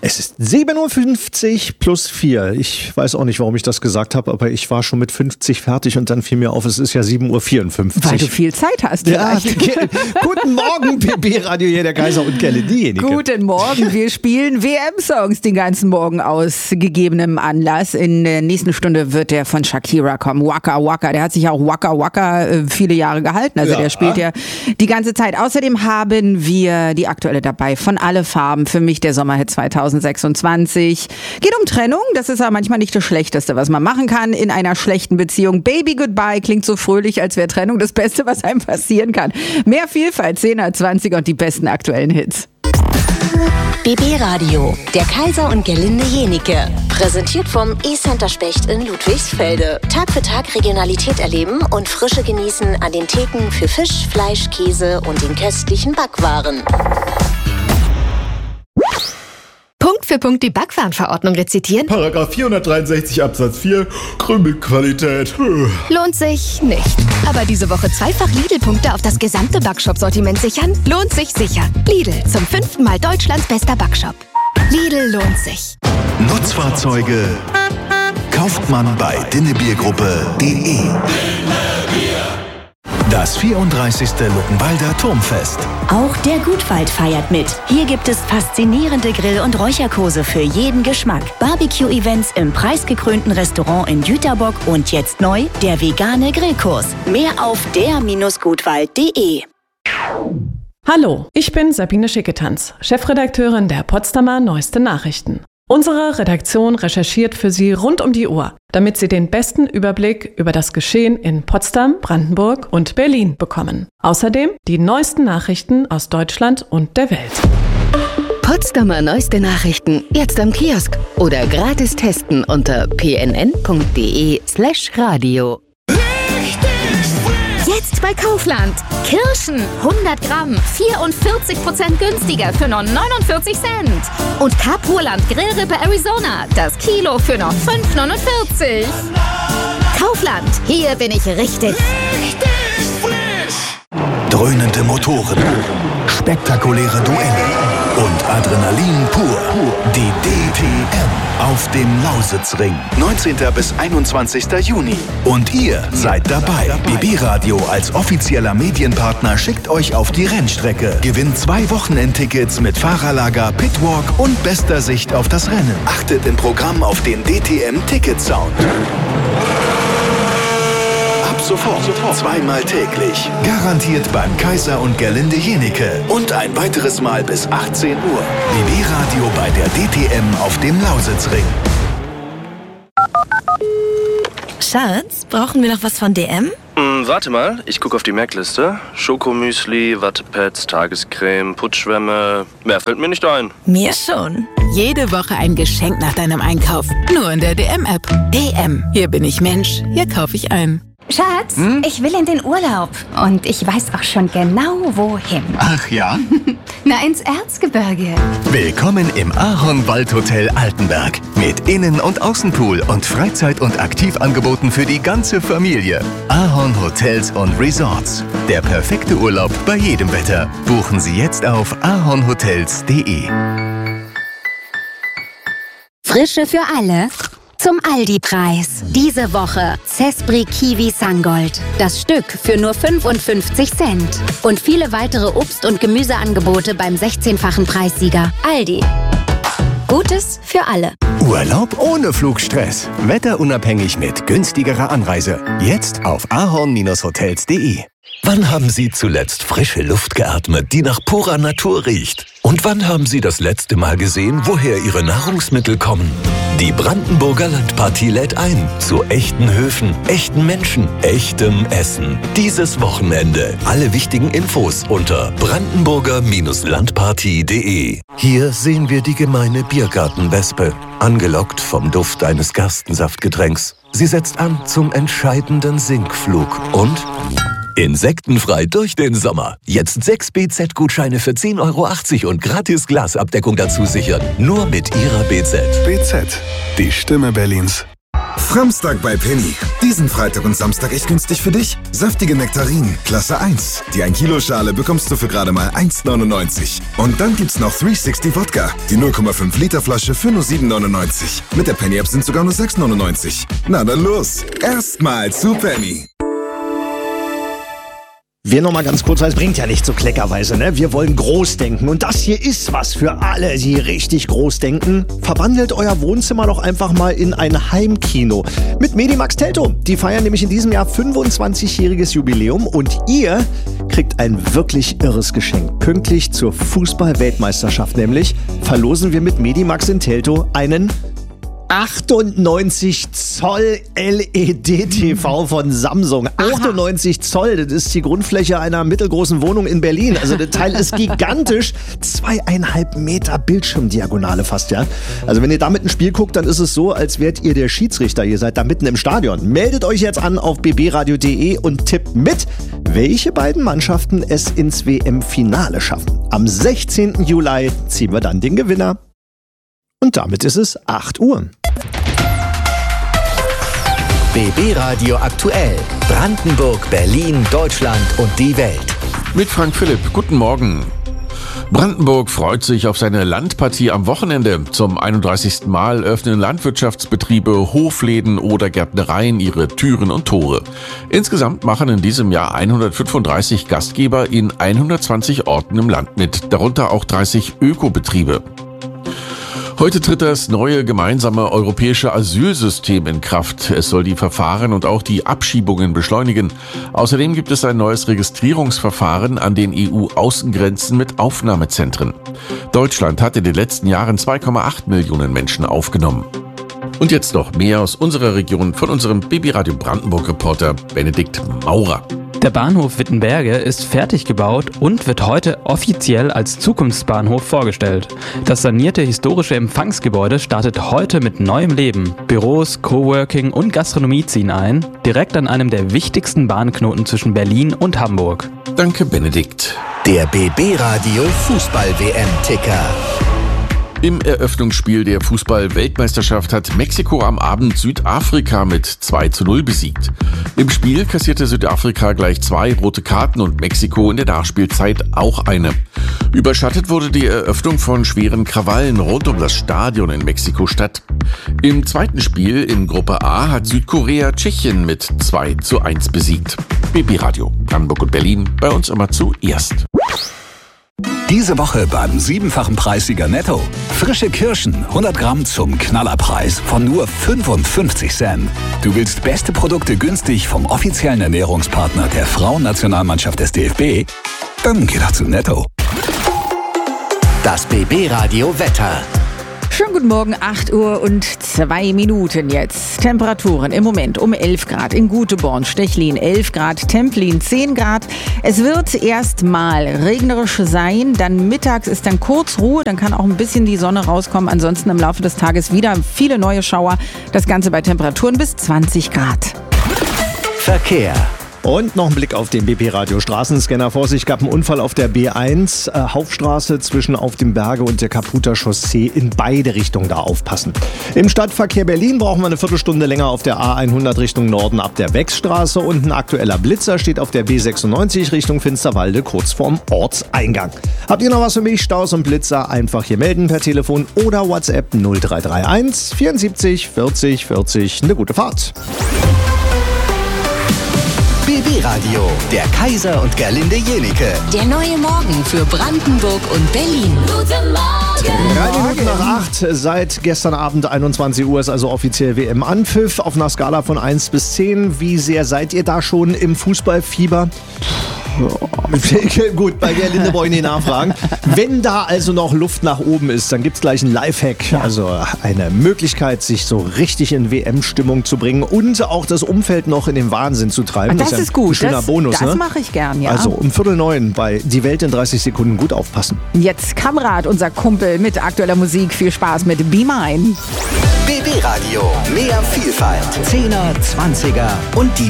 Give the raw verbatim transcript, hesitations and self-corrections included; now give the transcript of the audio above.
Es ist sieben Uhr fünfzig plus vier. Ich weiß auch nicht, warum ich das gesagt habe, aber ich war schon mit fünfzig fertig und dann fiel mir auf, es ist ja sieben Uhr vierundfünfzig. Weil du viel Zeit hast. Ja, guten Morgen, B B-Radio, hier der Kaiser und Gelle, diejenige. Guten Morgen, wir spielen W M-Songs den ganzen Morgen aus gegebenem Anlass. In der nächsten Stunde wird der von Shakira kommen, Waka Waka. Der hat sich auch Waka Waka viele Jahre gehalten, also ja. Der spielt ja die ganze Zeit. Außerdem haben wir die aktuelle dabei, von Alle Farben, für mich der Sommerhit zwanzig sechsundzwanzig. Geht um Trennung, das ist ja manchmal nicht das Schlechteste, was man machen kann in einer schlechten Beziehung. Baby Goodbye klingt so fröhlich, als wäre Trennung das Beste, was einem passieren kann. Mehr Vielfalt, zehner, zwanziger und die besten aktuellen Hits. B B-Radio, der Kaiser und Gerlinde Jenike. Präsentiert vom E-Center Specht in Ludwigsfelde. Tag für Tag Regionalität erleben und Frische genießen an den Theken für Fisch, Fleisch, Käse und den köstlichen Backwaren. Punkt für Punkt die Backwarenverordnung rezitieren? Paragraph vierhundertdreiundsechzig Absatz vier, Krümelqualität. Lohnt sich nicht. Aber diese Woche zweifach Lidl-Punkte auf das gesamte Backshop-Sortiment sichern? Lohnt sich sicher. Lidl, zum fünften Mal Deutschlands bester Backshop. Lidl lohnt sich. Nutzfahrzeuge kauft man bei dinnebiergruppe punkt de. Das vierunddreißigste Luckenwalder Turmfest. Auch der Gutwald feiert mit. Hier gibt es faszinierende Grill- und Räucherkurse für jeden Geschmack. Barbecue-Events im preisgekrönten Restaurant in Jüterbock und jetzt neu der vegane Grillkurs. Mehr auf der Bindestrich gutwald punkt de. Hallo, ich bin Sabine Schicketanz, Chefredakteurin der Potsdamer Neueste Nachrichten. Unsere Redaktion recherchiert für Sie rund um die Uhr, damit Sie den besten Überblick über das Geschehen in Potsdam, Brandenburg und Berlin bekommen. Außerdem die neuesten Nachrichten aus Deutschland und der Welt. Potsdamer Neueste Nachrichten, jetzt am Kiosk oder gratis testen unter pnn.de slash radio. Jetzt bei Kaufland. Kirschen hundert Gramm, vierundvierzig Prozent günstiger für nur neunundvierzig Cent. Und Kapurland Grillrippe Arizona, das Kilo für nur fünf neunundvierzig. Kaufland, hier bin ich richtig. Richtig frisch. Dröhnende Motoren, spektakuläre Duelle und Adrenalin pur. Die D T M auf dem Lausitzring. neunzehnten bis einundzwanzigsten Juni. Und ihr seid dabei. B B-Radio als offizieller Medienpartner schickt euch auf die Rennstrecke. Gewinnt zwei Wochenendtickets mit Fahrerlager, Pitwalk und bester Sicht auf das Rennen. Achtet im Programm auf den D T M-Ticket-Sound. Ab sofort, zweimal täglich. Garantiert beim Kaiser und Gerlinde Jenike. Und ein weiteres Mal bis achtzehn Uhr. B B-Radio bei der D T M auf dem Lausitzring. Schatz, brauchen wir noch was von D M? Hm, warte mal, ich gucke auf die Merkliste. Schokomüsli, Wattepads, Tagescreme, Putzschwämme. Mehr fällt mir nicht ein. Mir schon. Jede Woche ein Geschenk nach deinem Einkauf. Nur in der D M-App. D M, hier bin ich Mensch, hier kaufe ich ein. Schatz, hm? Ich will in den Urlaub. Und ich weiß auch schon genau, wohin. Ach ja? Na, ins Erzgebirge. Willkommen im Ahorn-Waldhotel Altenberg. Mit Innen- und Außenpool und Freizeit- und Aktivangeboten für die ganze Familie. Ahorn Hotels und Resorts. Der perfekte Urlaub bei jedem Wetter. Buchen Sie jetzt auf ahornhotels punkt de. Frische für alle. Zum Aldi-Preis. Diese Woche Cespri Kiwi Sangold. Das Stück für nur fünfundfünfzig Cent. Und viele weitere Obst- und Gemüseangebote beim sechzehnfachen Preissieger. Aldi. Gutes für alle. Urlaub ohne Flugstress. Wetterunabhängig mit günstigerer Anreise. Jetzt auf ahorn hotels punkt de. Wann haben Sie zuletzt frische Luft geatmet, die nach purer Natur riecht? Und wann haben Sie das letzte Mal gesehen, woher Ihre Nahrungsmittel kommen? Die Brandenburger Landpartie lädt ein zu echten Höfen, echten Menschen, echtem Essen. Dieses Wochenende. Alle wichtigen Infos unter brandenburger Landpartie punkt de. Hier sehen wir die gemeine Biergartenwespe, angelockt vom Duft eines Gerstensaftgetränks. Sie setzt an zum entscheidenden Sinkflug und... Insektenfrei durch den Sommer. Jetzt sechs B Z-Gutscheine für zehn Euro achtzig und gratis Glasabdeckung dazu sichern. Nur mit Ihrer B Z. B Z, die Stimme Berlins. Framstag bei Penny. Diesen Freitag und Samstag echt günstig für dich. Saftige Nektarinen, Klasse eins. Die ein Kilo Schale bekommst du für gerade mal eins neunundneunzig. Und dann gibt's noch dreihundertsechzig Wodka. Die null Komma fünf Liter Flasche für nur sieben neunundneunzig. Mit der Penny App sind sogar nur sechs neunundneunzig. Na dann los. Erstmal zu Penny. Wir noch mal ganz kurz, weil es bringt ja nicht so kleckerweise, ne? Wir wollen groß denken und das hier ist was für alle, die richtig groß denken. Verwandelt euer Wohnzimmer doch einfach mal in ein Heimkino mit Medimax Teltow. Die feiern nämlich in diesem Jahr fünfundzwanzigjähriges Jubiläum und ihr kriegt ein wirklich irres Geschenk. Pünktlich zur Fußball-Weltmeisterschaft nämlich verlosen wir mit Medimax in Teltow einen achtundneunzig Zoll L E D-T V von Samsung. achtundneunzig Zoll, das ist die Grundfläche einer mittelgroßen Wohnung in Berlin. Also das Teil ist gigantisch. Zweieinhalb Meter Bildschirmdiagonale fast, ja. Also wenn ihr damit ein Spiel guckt, dann ist es so, als wärt ihr der Schiedsrichter. Ihr seid da mitten im Stadion. Meldet euch jetzt an auf b b radio punkt d e und tippt mit, welche beiden Mannschaften es ins W M-Finale schaffen. Am sechzehnten Juli ziehen wir dann den Gewinner. Und damit ist es acht Uhr. B B Radio aktuell. Brandenburg, Berlin, Deutschland und die Welt. Mit Frank Philipp. Guten Morgen. Brandenburg freut sich auf seine Landpartie am Wochenende. Zum einunddreißigsten Mal öffnen Landwirtschaftsbetriebe, Hofläden oder Gärtnereien ihre Türen und Tore. Insgesamt machen in diesem Jahr hundertfünfunddreißig Gastgeber in hundertzwanzig Orten im Land mit, darunter auch dreißig Ökobetriebe. Heute tritt das neue gemeinsame europäische Asylsystem in Kraft. Es soll die Verfahren und auch die Abschiebungen beschleunigen. Außerdem gibt es ein neues Registrierungsverfahren an den E U-Außengrenzen mit Aufnahmezentren. Deutschland hat in den letzten Jahren zwei Komma acht Millionen Menschen aufgenommen. Und jetzt noch mehr aus unserer Region von unserem B B Radio Brandenburg-Reporter Benedikt Maurer. Der Bahnhof Wittenberge ist fertig gebaut und wird heute offiziell als Zukunftsbahnhof vorgestellt. Das sanierte historische Empfangsgebäude startet heute mit neuem Leben. Büros, Coworking und Gastronomie ziehen ein, direkt an einem der wichtigsten Bahnknoten zwischen Berlin und Hamburg. Danke, Benedikt. Der B B Radio Fußball-W M-Ticker. Im Eröffnungsspiel der Fußball-Weltmeisterschaft hat Mexiko am Abend Südafrika mit zwei zu null besiegt. Im Spiel kassierte Südafrika gleich zwei rote Karten und Mexiko in der Nachspielzeit auch eine. Überschattet wurde die Eröffnung von schweren Krawallen rund um das Stadion in Mexiko-Stadt. Im zweiten Spiel in Gruppe A hat Südkorea Tschechien mit zwei zu eins besiegt. B B Radio, Brandenburg und Berlin, bei uns immer zuerst. Diese Woche beim siebenfachen Preissieger Netto. Frische Kirschen, hundert Gramm zum Knallerpreis von nur fünfundfünfzig Cent. Du willst beste Produkte günstig vom offiziellen Ernährungspartner der Frauennationalmannschaft des D F B? Dann geh doch zu Netto. Das B B Radio Wetter. Schönen guten Morgen, acht Uhr und zwei Minuten jetzt. Temperaturen im Moment um elf Grad in Guteborn, Stechlin elf Grad, Templin zehn Grad. Es wird erstmal regnerisch sein, dann mittags ist dann kurz Ruhe, dann kann auch ein bisschen die Sonne rauskommen. Ansonsten im Laufe des Tages wieder viele neue Schauer. Das Ganze bei Temperaturen bis zwanzig Grad. Verkehr. Und noch ein Blick auf den B P Radio Straßenscanner. Vorsicht, gab einen Unfall auf der B eins, äh, Hauptstraße zwischen Auf dem Berge und der Kaputer Chaussee. In beide Richtungen da aufpassen. Im Stadtverkehr Berlin brauchen wir eine Viertelstunde länger auf der A hundert Richtung Norden ab der Wechsstraße. Und ein aktueller Blitzer steht auf der B sechsundneunzig Richtung Finsterwalde kurz vorm Ortseingang. Habt ihr noch was für mich? Staus und Blitzer einfach hier melden per Telefon oder WhatsApp null drei drei eins vierundsiebzig vierzig vierzig. Eine gute Fahrt. B B Radio, der Kaiser und Gerlinde Jenike. Der neue Morgen für Brandenburg und Berlin. Guten Morgen. Drei Minuten nach acht. Seit gestern Abend einundzwanzig Uhr ist also offiziell W M-Anpfiff. Auf einer Skala von eins bis zehn. Wie sehr seid ihr da schon im Fußballfieber? Gut, bei Gerlinde brauche ich nicht nachfragen. Wenn da also noch Luft nach oben ist, dann gibt es gleich einen Lifehack. Also eine Möglichkeit, sich so richtig in W M-Stimmung zu bringen und auch das Umfeld noch in den Wahnsinn zu treiben. Das, das ist, ist gut. Ein schöner das, Bonus. Das ne? mache ich gern, ja. Also um Viertel neun bei Die Welt in dreißig Sekunden gut aufpassen. Jetzt Kamrat, unser Kumpel mit aktueller Musik. Viel Spaß mit Be Mine. B B Radio, mehr Vielfalt. Zehner, Zwanziger und die